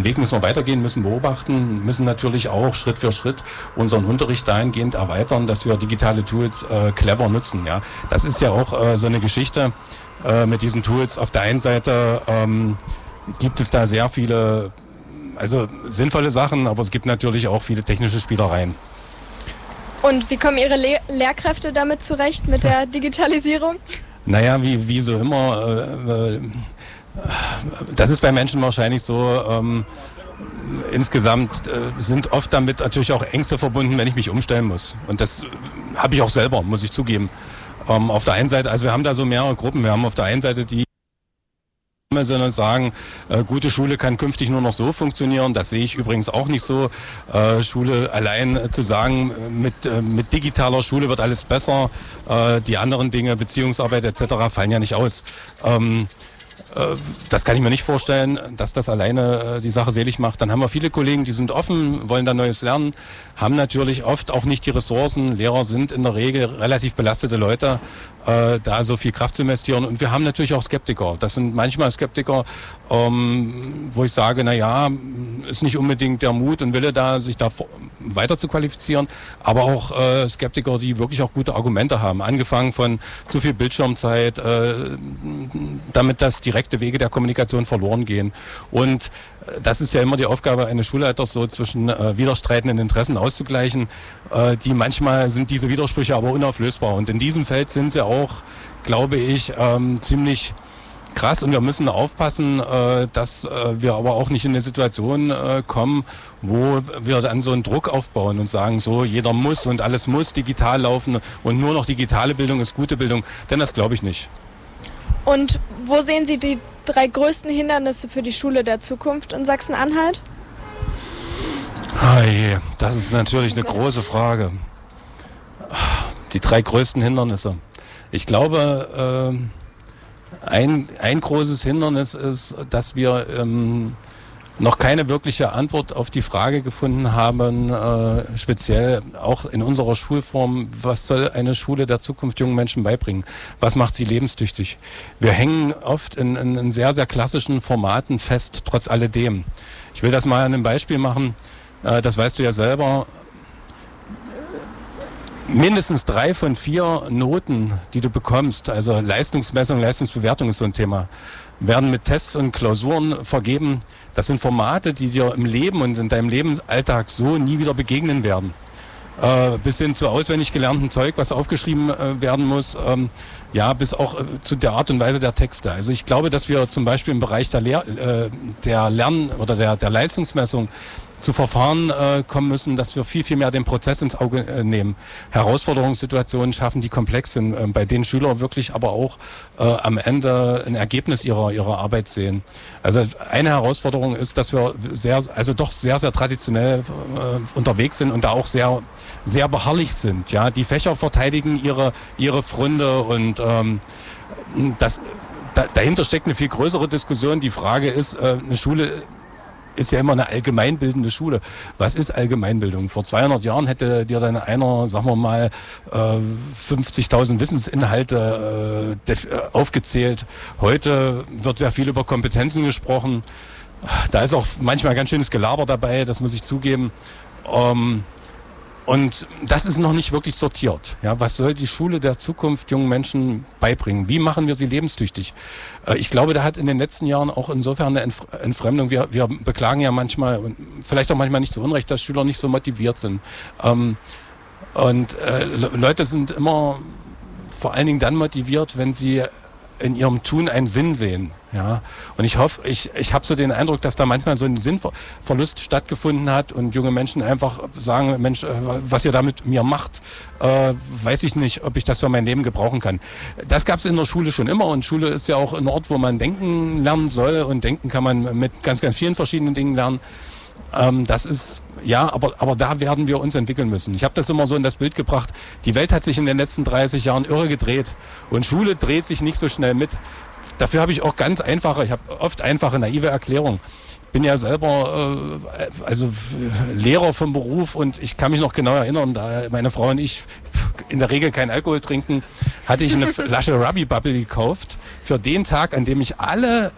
Den Weg müssen wir weitergehen, müssen beobachten, müssen natürlich auch Schritt für Schritt unseren Unterricht dahingehend erweitern, dass wir digitale Tools clever nutzen. Ja, das ist ja auch so eine Geschichte mit diesen Tools. Auf der einen Seite gibt es da sehr viele, also sinnvolle Sachen, aber es gibt natürlich auch viele technische Spielereien. Und wie kommen Ihre Lehrkräfte damit zurecht, mit der Digitalisierung? Naja, wie so immer, das ist bei Menschen wahrscheinlich so, insgesamt sind oft damit natürlich auch Ängste verbunden, wenn ich mich umstellen muss. Und das habe ich auch selber, muss ich zugeben. Auf der einen Seite, also wir haben da so mehrere Gruppen. Wir haben auf der einen Seite die sind und sagen, gute Schule kann künftig nur noch so funktionieren. Das sehe ich übrigens auch nicht so. Schule allein zu sagen, mit digitaler Schule wird alles besser. Die anderen Dinge, Beziehungsarbeit etc. fallen ja nicht aus. Das kann ich mir nicht vorstellen, dass das alleine die Sache selig macht. Dann haben wir viele Kollegen, die sind offen, wollen da Neues lernen, haben natürlich oft auch nicht die Ressourcen. Lehrer sind in der Regel relativ belastete Leute, da so viel Kraft zu investieren. Und wir haben natürlich auch Skeptiker. Das sind manchmal Skeptiker, wo ich sage, naja, ist nicht unbedingt der Mut und Wille da, sich da weiter zu qualifizieren, aber auch Skeptiker, die wirklich auch gute Argumente haben. Angefangen von zu viel Bildschirmzeit, damit das direkte Wege der Kommunikation verloren gehen. Und das ist ja immer die Aufgabe eines Schulleiters, so zwischen widerstreitenden Interessen auszugleichen. Manchmal sind diese Widersprüche aber unauflösbar. Und in diesem Feld sind sie auch, glaube ich, ziemlich krass. Und wir müssen aufpassen, dass wir aber auch nicht in eine Situation kommen, wo wir dann so einen Druck aufbauen und sagen, so jeder muss und alles muss digital laufen und nur noch digitale Bildung ist gute Bildung. Denn das glaube ich nicht. Und wo sehen Sie die 3 größten Hindernisse für die Schule der Zukunft in Sachsen-Anhalt? Das ist natürlich eine große Frage. Die 3 größten Hindernisse. Ich glaube, ein großes Hindernis ist, dass wir noch keine wirkliche Antwort auf die Frage gefunden haben, speziell auch in unserer Schulform, was soll eine Schule der Zukunft jungen Menschen beibringen? Was macht sie lebenstüchtig? Wir hängen oft in sehr, sehr klassischen Formaten fest, trotz alledem. Ich will das mal an einem Beispiel machen, das weißt du ja selber. Mindestens 3 von 4 Noten, die du bekommst, also Leistungsmessung, Leistungsbewertung ist so ein Thema, werden mit Tests und Klausuren vergeben. Das sind Formate, die dir im Leben und in deinem Lebensalltag so nie wieder begegnen werden. Bis hin zu auswendig gelerntem Zeug, was aufgeschrieben werden muss, bis auch zu der Art und Weise der Texte. Also ich glaube, dass wir zum Beispiel im Bereich der Lern- oder der Leistungsmessung zu Verfahren kommen müssen, dass wir viel, viel mehr den Prozess ins Auge nehmen. Herausforderungssituationen schaffen, die komplex sind, bei denen Schüler wirklich aber auch am Ende ein Ergebnis ihrer Arbeit sehen. Also eine Herausforderung ist, dass wir sehr, sehr traditionell unterwegs sind und da auch sehr, sehr beharrlich sind. Ja, die Fächer verteidigen ihre Pfründe und dahinter steckt eine viel größere Diskussion. Die Frage ist, eine Schule ist ja immer eine allgemeinbildende Schule. Was ist Allgemeinbildung? Vor 200 Jahren hätte dir dann einer, sagen wir mal, 50.000 Wissensinhalte aufgezählt. Heute wird sehr viel über Kompetenzen gesprochen. Da ist auch manchmal ganz schönes Gelaber dabei, das muss ich zugeben. Und das ist noch nicht wirklich sortiert. Ja, was soll die Schule der Zukunft jungen Menschen beibringen? Wie machen wir sie lebenstüchtig? Ich glaube, da hat in den letzten Jahren auch insofern eine Entfremdung. Wir beklagen ja manchmal, und vielleicht auch manchmal nicht zu Unrecht, dass Schüler nicht so motiviert sind. Leute sind immer vor allen Dingen dann motiviert, wenn sie in ihrem Tun einen Sinn sehen. Ja, und ich hoffe, ich habe so den Eindruck, dass da manchmal so ein Sinnverlust stattgefunden hat und junge Menschen einfach sagen, Mensch, was ihr da mit mir macht, weiß ich nicht, ob ich das für mein Leben gebrauchen kann. Das gab es in der Schule schon immer und Schule ist ja auch ein Ort, wo man denken lernen soll und denken kann man mit ganz, ganz vielen verschiedenen Dingen lernen. Das ist, ja, aber da werden wir uns entwickeln müssen. Ich habe das immer so in das Bild gebracht, die Welt hat sich in den letzten 30 Jahren irre gedreht und Schule dreht sich nicht so schnell mit. Dafür habe ich auch ich habe oft einfache, naive Erklärungen. Ich bin ja selber Lehrer vom Beruf und ich kann mich noch genau erinnern, da meine Frau und ich in der Regel keinen Alkohol trinken, hatte ich eine Flasche Ruby Bubble gekauft für den Tag, an dem ich alle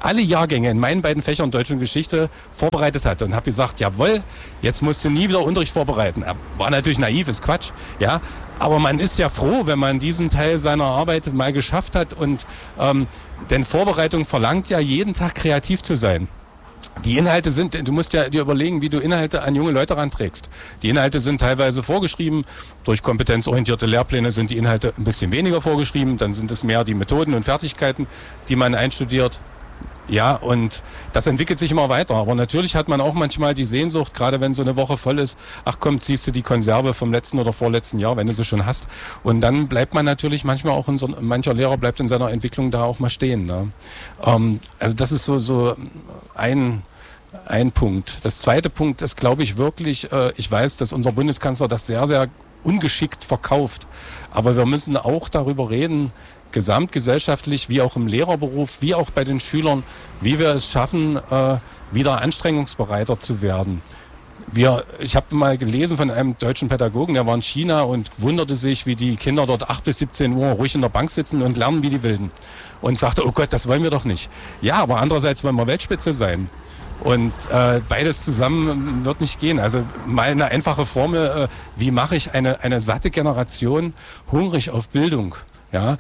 alle Jahrgänge in meinen beiden Fächern Deutsch und Geschichte vorbereitet hatte und habe gesagt, jawohl, jetzt musst du nie wieder Unterricht vorbereiten. War natürlich naiv, ist Quatsch, ja. Aber man ist ja froh, wenn man diesen Teil seiner Arbeit mal geschafft hat und denn Vorbereitung verlangt ja jeden Tag kreativ zu sein. Die Inhalte sind, du musst ja dir überlegen, wie du Inhalte an junge Leute ranträgst. Die Inhalte sind teilweise vorgeschrieben. Durch kompetenzorientierte Lehrpläne sind die Inhalte ein bisschen weniger vorgeschrieben. Dann sind es mehr die Methoden und Fertigkeiten, die man einstudiert. Ja, und das entwickelt sich immer weiter. Aber natürlich hat man auch manchmal die Sehnsucht, gerade wenn so eine Woche voll ist, ach komm, ziehst du die Konserve vom letzten oder vorletzten Jahr, wenn du sie schon hast. Und dann bleibt man natürlich manchmal auch, mancher Lehrer bleibt in seiner Entwicklung da auch mal stehen. Ne? Also das ist so ein Punkt. Das zweite Punkt ist, glaube ich, wirklich, ich weiß, dass unser Bundeskanzler das sehr, sehr ungeschickt verkauft. Aber wir müssen auch darüber reden, gesamtgesellschaftlich, wie auch im Lehrerberuf, wie auch bei den Schülern, wie wir es schaffen, wieder anstrengungsbereiter zu werden. Ich habe mal gelesen von einem deutschen Pädagogen, der war in China und wunderte sich, wie die Kinder dort 8 bis 17 Uhr ruhig in der Bank sitzen und lernen wie die Wilden. Und sagte, oh Gott, das wollen wir doch nicht. Ja, aber andererseits wollen wir Weltspitze sein. Und beides zusammen wird nicht gehen. Also mal eine einfache Formel, wie mache ich eine satte Generation hungrig auf Bildung? Ja,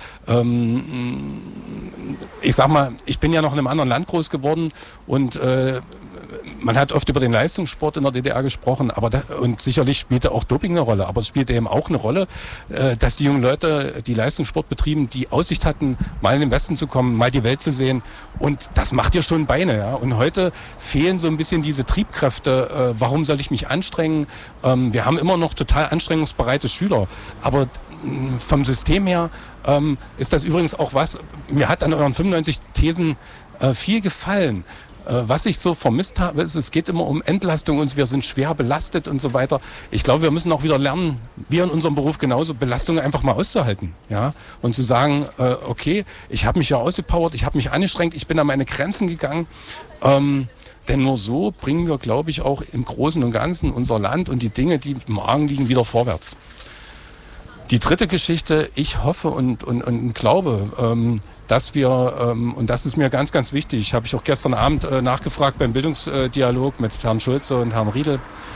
ich sag mal, ich bin ja noch in einem anderen Land groß geworden und man hat oft über den Leistungssport in der DDR gesprochen, und sicherlich spielte auch Doping eine Rolle, aber es spielte eben auch eine Rolle, dass die jungen Leute, die Leistungssport betrieben, die Aussicht hatten, mal in den Westen zu kommen, mal die Welt zu sehen, und das macht dir schon Beine. Ja? Und heute fehlen so ein bisschen diese Triebkräfte, warum soll ich mich anstrengen? Wir haben immer noch total anstrengungsbereite Schüler, aber vom System her ist das übrigens auch was, mir hat an euren 95 Thesen viel gefallen. Was ich so vermisst habe, ist, es geht immer um Entlastung und wir sind schwer belastet und so weiter. Ich glaube, wir müssen auch wieder lernen, wir in unserem Beruf genauso, Belastungen einfach mal auszuhalten. Ja? Und zu sagen, okay, ich habe mich ja ausgepowert, ich habe mich angestrengt, ich bin an meine Grenzen gegangen. Denn nur so bringen wir, glaube ich, auch im Großen und Ganzen unser Land und die Dinge, die im Argen liegen, wieder vorwärts. Die dritte Geschichte, ich hoffe und glaube, dass wir, und das ist mir ganz, ganz wichtig, habe ich auch gestern Abend nachgefragt beim Bildungsdialog mit Herrn Schulze und Herrn Riedel,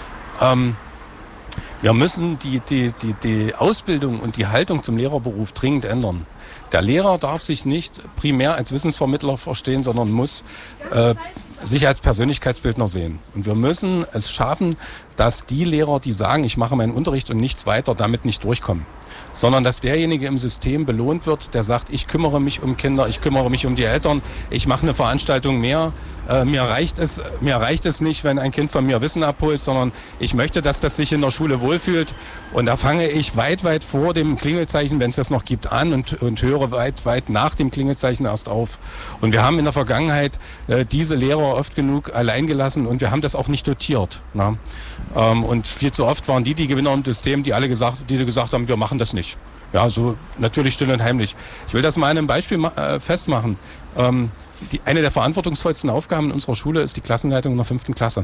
wir müssen die Ausbildung und die Haltung zum Lehrerberuf dringend ändern. Der Lehrer darf sich nicht primär als Wissensvermittler verstehen, sondern muss sich als Persönlichkeitsbildner sehen. Und wir müssen es schaffen, dass die Lehrer, die sagen, ich mache meinen Unterricht und nichts weiter, damit nicht durchkommen. Sondern dass derjenige im System belohnt wird, der sagt, ich kümmere mich um Kinder, ich kümmere mich um die Eltern, ich mache eine Veranstaltung mehr. Mir reicht es nicht, wenn ein Kind von mir Wissen abholt, sondern ich möchte, dass das sich in der Schule wohlfühlt. Und da fange ich weit, weit vor dem Klingelzeichen, wenn es das noch gibt, an und höre weit, weit nach dem Klingelzeichen erst auf. Und wir haben in der Vergangenheit diese Lehrer oft genug allein gelassen und wir haben das auch nicht dotiert. Na? Und viel zu oft waren die Gewinner im System, die gesagt haben, wir machen das nicht. Ja, so natürlich still und heimlich. Ich will das mal an einem Beispiel festmachen. Eine der verantwortungsvollsten Aufgaben in unserer Schule ist die Klassenleitung in der 5. Klasse.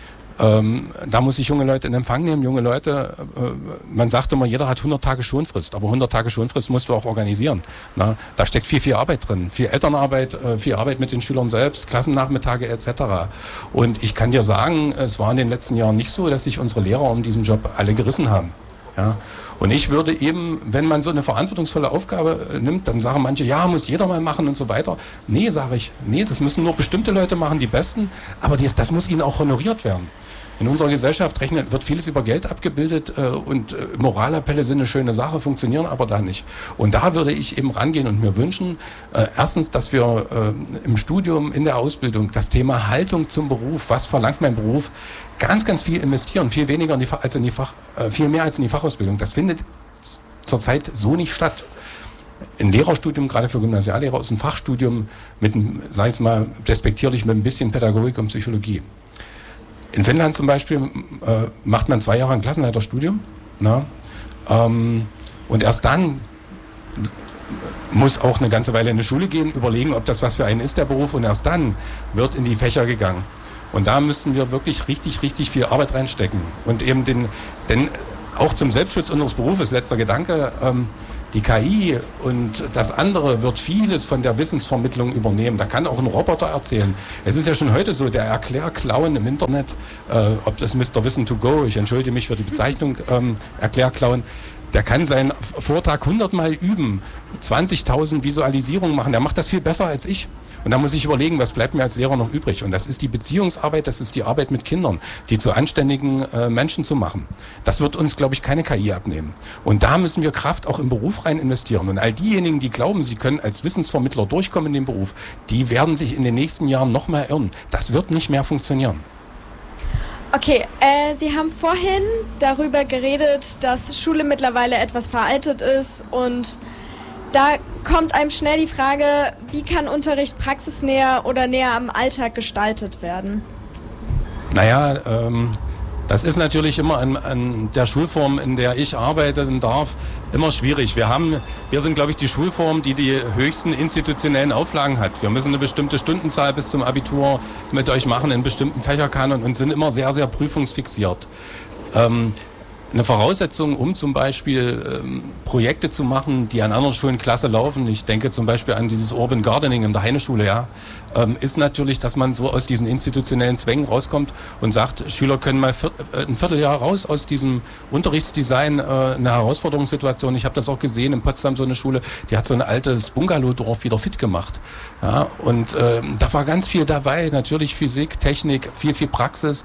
Da muss ich junge Leute in Empfang nehmen, junge Leute, man sagt immer, jeder hat 100 Tage Schonfrist, aber 100 Tage Schonfrist musst du auch organisieren. Na, da steckt viel Arbeit drin, viel Elternarbeit, viel Arbeit mit den Schülern selbst, Klassennachmittage etc. Und ich kann dir sagen, es war in den letzten Jahren nicht so, dass sich unsere Lehrer um diesen Job alle gerissen haben. Ja. Und ich würde eben, wenn man so eine verantwortungsvolle Aufgabe nimmt, dann sagen manche, ja, muss jeder mal machen und so weiter. Nee, sage ich, nee, das müssen nur bestimmte Leute machen, die Besten, aber das muss ihnen auch honoriert werden. In unserer Gesellschaft wird vieles über Geld abgebildet und Moralappelle sind eine schöne Sache, funktionieren aber da nicht. Und da würde ich eben rangehen und mir wünschen, erstens, dass wir im Studium, in der Ausbildung das Thema Haltung zum Beruf, was verlangt mein Beruf, ganz, ganz viel investieren, viel mehr als in die Fachausbildung. Das findet zurzeit so nicht statt. Ein Lehrerstudium, gerade für Gymnasiallehrer, ist ein Fachstudium mit, sag ich jetzt mal, despektierlich mit ein bisschen Pädagogik und Psychologie. In Finnland zum Beispiel macht man 2 Jahre ein Klassenleiterstudium, und erst dann muss auch eine ganze Weile in die Schule gehen, überlegen, ob das was für einen ist, der Beruf, und erst dann wird in die Fächer gegangen. Und da müssten wir wirklich richtig, richtig viel Arbeit reinstecken. Und eben denn auch zum Selbstschutz unseres Berufes, letzter Gedanke, Die KI und das andere wird vieles von der Wissensvermittlung übernehmen. Da kann auch ein Roboter erzählen. Es ist ja schon heute so, der Erklärclown im Internet, ob das Mr. Wissen to go, ich entschuldige mich für die Bezeichnung, Erklärclown, der kann seinen Vortrag 100-mal üben, 20.000 Visualisierungen machen. Der macht das viel besser als ich. Und da muss ich überlegen, was bleibt mir als Lehrer noch übrig. Und das ist die Beziehungsarbeit, das ist die Arbeit mit Kindern, die zu anständigen Menschen zu machen. Das wird uns, glaube ich, keine KI abnehmen. Und da müssen wir Kraft auch im Beruf rein investieren. Und all diejenigen, die glauben, sie können als Wissensvermittler durchkommen in dem Beruf, die werden sich in den nächsten Jahren noch mehr irren. Das wird nicht mehr funktionieren. Okay, Sie haben vorhin darüber geredet, dass Schule mittlerweile etwas veraltet ist und da kommt einem schnell die Frage, wie kann Unterricht praxisnäher oder näher am Alltag gestaltet werden? Naja, das ist natürlich immer an der Schulform, in der ich arbeiten darf, immer schwierig. Wir sind, glaube ich, die Schulform, die die höchsten institutionellen Auflagen hat. Wir müssen eine bestimmte Stundenzahl bis zum Abitur mit euch machen in bestimmten Fächerkanon und sind immer sehr, sehr prüfungsfixiert. Eine Voraussetzung, um zum Beispiel Projekte zu machen, die an anderen Schulen klasse laufen, ich denke zum Beispiel an dieses Urban Gardening in der Heineschule, ja, ist natürlich, dass man so aus diesen institutionellen Zwängen rauskommt und sagt, Schüler können mal ein Vierteljahr raus aus diesem Unterrichtsdesign, eine Herausforderungssituation. Ich habe das auch gesehen in Potsdam, so eine Schule, die hat so ein altes Bungalowdorf wieder fit gemacht. Ja, und da war ganz viel dabei, natürlich Physik, Technik, viel Praxis.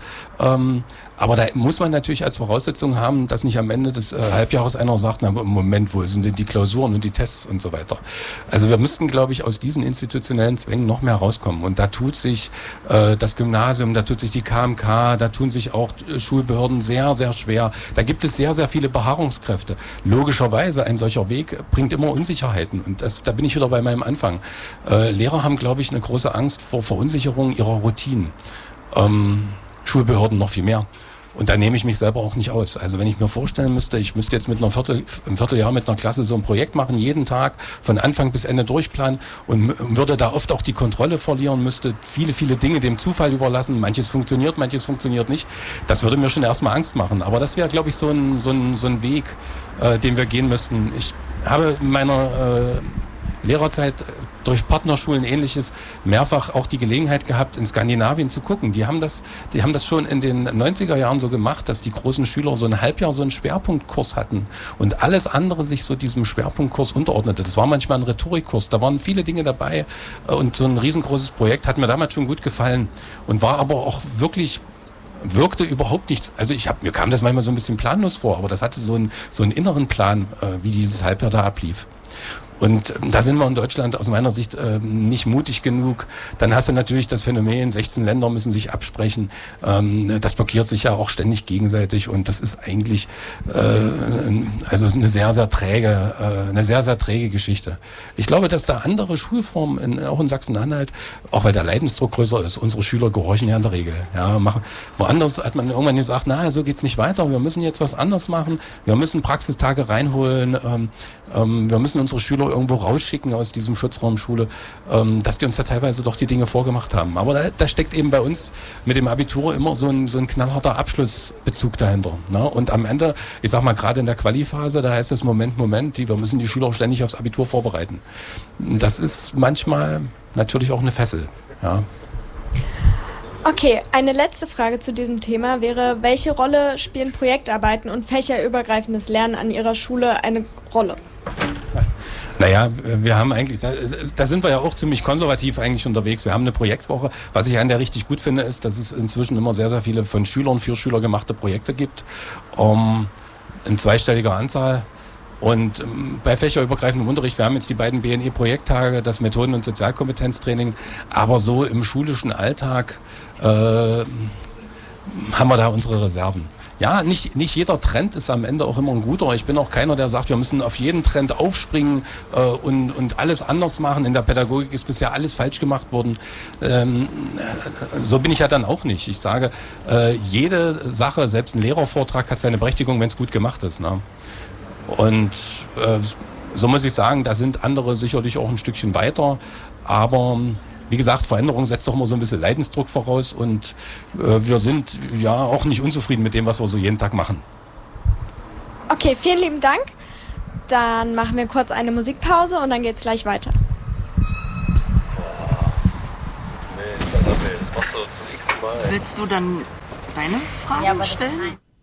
Aber da muss man natürlich als Voraussetzung haben, dass nicht am Ende des Halbjahres einer sagt, na, im Moment, wo sind denn die Klausuren und die Tests und so weiter. Also wir müssten, glaube ich, aus diesen institutionellen Zwängen noch mehr rauskommen. Und da tut sich das Gymnasium, da tut sich die KMK, da tun sich auch Schulbehörden sehr, sehr schwer. Da gibt es sehr, sehr viele Beharrungskräfte. Logischerweise, ein solcher Weg bringt immer Unsicherheiten. Und da bin ich wieder bei meinem Anfang. Lehrer haben, glaube ich, eine große Angst vor Verunsicherung ihrer Routinen. Schulbehörden noch viel mehr. Und da nehme ich mich selber auch nicht aus. Also wenn ich mir vorstellen müsste, ich müsste jetzt im Vierteljahr mit einer Klasse so ein Projekt machen, jeden Tag von Anfang bis Ende durchplanen und würde da oft auch die Kontrolle verlieren, müsste viele Dinge dem Zufall überlassen. Manches funktioniert nicht. Das würde mir schon erstmal Angst machen. Aber das wäre, glaube ich, so ein Weg, den wir gehen müssten. Ich habe in meiner Lehrerzeit durch Partnerschulen Ähnliches mehrfach auch die Gelegenheit gehabt, in Skandinavien zu gucken. Die haben das schon in den 90er Jahren so gemacht, dass die großen Schüler so ein Halbjahr so einen Schwerpunktkurs hatten und alles andere sich so diesem Schwerpunktkurs unterordnete. Das war manchmal ein Rhetorikkurs, da waren viele Dinge dabei und so ein riesengroßes Projekt hat mir damals schon gut gefallen und war aber auch wirkte überhaupt nichts. Also mir kam das manchmal so ein bisschen planlos vor, aber das hatte so einen inneren Plan, wie dieses Halbjahr da ablief. Und da sind wir in Deutschland aus meiner Sicht nicht mutig genug. Dann hast du natürlich das Phänomen, 16 Länder müssen sich absprechen. Das blockiert sich ja auch ständig gegenseitig und das ist eigentlich also eine sehr, sehr träge Geschichte. Ich glaube, dass da andere Schulformen, auch in Sachsen-Anhalt, auch weil der Leidensdruck größer ist, unsere Schüler gehorchen ja in der Regel. Ja, woanders hat man irgendwann gesagt, so geht's nicht weiter, wir müssen jetzt was anderes machen, wir müssen Praxistage reinholen, wir müssen unsere Schüler irgendwo rausschicken aus diesem Schutzraum Schule, dass die uns da teilweise doch die Dinge vorgemacht haben. Aber da steckt eben bei uns mit dem Abitur immer so ein knallharter Abschlussbezug dahinter. Ne? Und am Ende, ich sag mal gerade in der Quali-Phase, da heißt es Moment, wir müssen die Schüler ständig aufs Abitur vorbereiten. Das ist manchmal natürlich auch eine Fessel. Ja. Okay, eine letzte Frage zu diesem Thema wäre, welche Rolle spielen Projektarbeiten und fächerübergreifendes Lernen an Ihrer Schule eine Rolle? Naja, wir haben eigentlich, da sind wir ja auch ziemlich konservativ eigentlich unterwegs. Wir haben eine Projektwoche. Was ich an der richtig gut finde, ist, dass es inzwischen immer sehr, sehr viele von Schülern für Schüler gemachte Projekte gibt. In zweistelliger Anzahl. Und bei fächerübergreifendem Unterricht, wir haben jetzt die beiden BNE-Projekttage, das Methoden- und Sozialkompetenztraining, aber so im schulischen Alltag haben wir da unsere Reserven. Ja, nicht jeder Trend ist am Ende auch immer ein guter. Ich bin auch keiner, der sagt, wir müssen auf jeden Trend aufspringen und alles anders machen. In der Pädagogik ist bisher alles falsch gemacht worden. So bin ich ja dann auch nicht. Ich sage, jede Sache, selbst ein Lehrervortrag hat seine Berechtigung, wenn es gut gemacht ist. Ne? Und so muss ich sagen, da sind andere sicherlich auch ein Stückchen weiter. Aber wie gesagt, Veränderung setzt doch immer so ein bisschen Leidensdruck voraus und wir sind ja auch nicht unzufrieden mit dem, was wir so jeden Tag machen. Okay, vielen lieben Dank. dann machen wir kurz eine Musikpause und dann geht's gleich weiter. Nee, das machst du zum x-ten Mal. Willst du dann deine Fragen stellen?